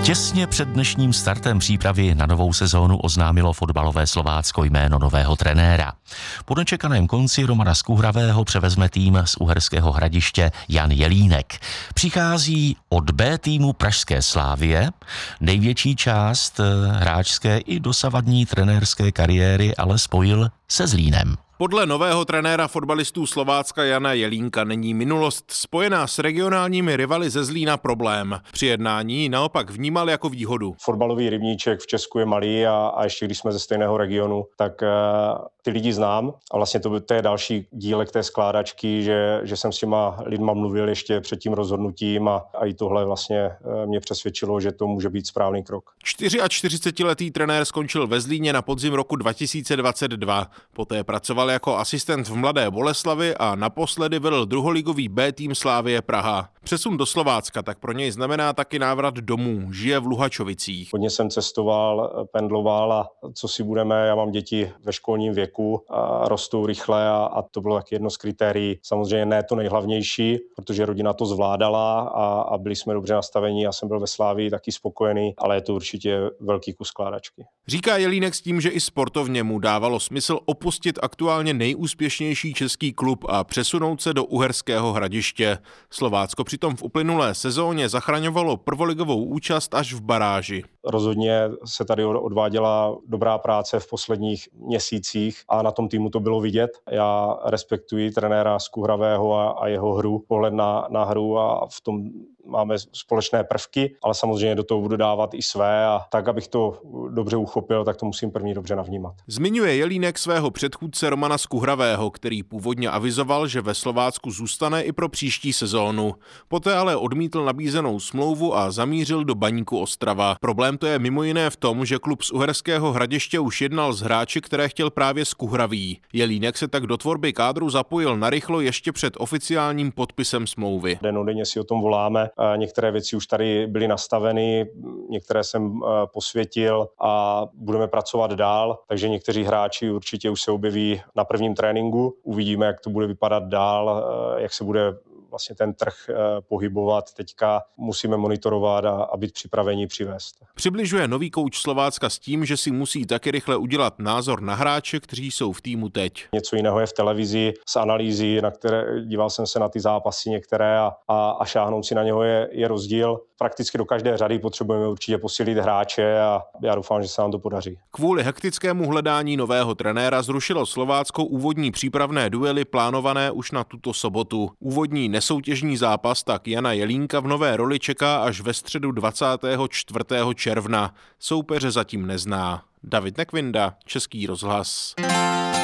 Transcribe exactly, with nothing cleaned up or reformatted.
Těsně před dnešním startem přípravy na novou sezónu oznámilo fotbalové Slovácko jméno nového trenéra. Po nečekaném konci Romana Skuhravého převezme tým z Uherského Hradiště Jan Jelínek. Přichází od B týmu pražské Slavie. Největší část hráčské i dosavadní trenérské kariéry ale spojil se Zlínem. Podle nového trenéra fotbalistů Slovácka Jana Jelínka není minulost spojená s regionálními rivaly ze Zlína problém. Při jednání naopak vnímal jako výhodu. Fotbalový rybníček v Česku je malý a, a ještě když jsme ze stejného regionu, tak uh, ty lidi znám a vlastně to, to je další dílek té skládačky, že, že jsem s těma lidma mluvil ještě před tím rozhodnutím a, a i tohle vlastně uh, mě přesvědčilo, že to může být správný krok. čtyřiadčtyřicetiletý trenér skončil ve Zlíně na podzim roku dva tisíce dvacet dva. Poté pracoval jako asistent v Mladé Boleslavi a naposledy vedl druholigový B tým Slavie Praha. Přesun do Slovácka tak pro něj znamená taky návrat domů. Žije v Luhačovicích. Hodně jsem cestoval, pendloval a co si budeme, já mám děti ve školním věku a rostou rychle a, a to bylo taky jedno z kritérií. Samozřejmě ne to nejhlavnější, protože rodina to zvládala a, a byli jsme dobře nastavení. Já jsem byl ve Slavii taky spokojený, ale je to určitě velký kus skládačky. Říká Jelínek s tím, že i sportovně mu dávalo smysl opustit aktuálně nejúspěšnější český klub a přesunout se do Uherského Hradiště. Slovácko přitom v uplynulé sezóně zachraňovalo prvoligovou účast až v baráži. Rozhodně se tady odváděla dobrá práce v posledních měsících a na tom týmu to bylo vidět. Já respektuji trenéra Skuhravého a, a jeho hru, pohled na, na hru a v tom máme společné prvky, ale samozřejmě do toho budu dávat i své a tak, abych to dobře uchopil, tak to musím první dobře navnímat. Zmiňuje Jelínek svého předchůdce Romana Skuhravého, který původně avizoval, že ve Slovácku zůstane i pro příští sezónu. Poté ale odmítl nabízenou smlouvu a zamířil do Baníku Ostrava. Problém to je mimo jiné v tom, že klub z Uherského Hradiště už jednal s hráči, které chtěl právě Skuhravý. Jelínek se tak do tvorby kádru zapojil narychlo ještě před oficiálním podpisem smlouvy. Dennodenně si o tom voláme. Některé věci už tady byly nastaveny, některé jsem posvětil a budeme pracovat dál, takže někteří hráči určitě už se objeví na prvním tréninku. Uvidíme, jak to bude vypadat dál, jak se bude vlastně ten trh pohybovat. Teďka musíme monitorovat a, a být připraveni přivést. Přibližuje nový kouč Slovácka s tím, že si musí taky rychle udělat názor na hráče, kteří jsou v týmu teď. Něco jiného je v televizi, z analýzy, na které díval jsem se na ty zápasy některé a, a, a šáhnout si na něho je, je rozdíl. Prakticky do každé řady potřebujeme určitě posílit hráče a já doufám, že se nám to podaří. Kvůli hektickému hledání nového trenéra zrušilo Slovácko úvodní přípravné duely plánované už na tuto sobotu. Úvodní nesoutěžní zápas tak Jana Jelínka v nové roli čeká až ve středu dvacátého čtvrtého června. Soupeře zatím nezná. David Nekvinda, Český rozhlas.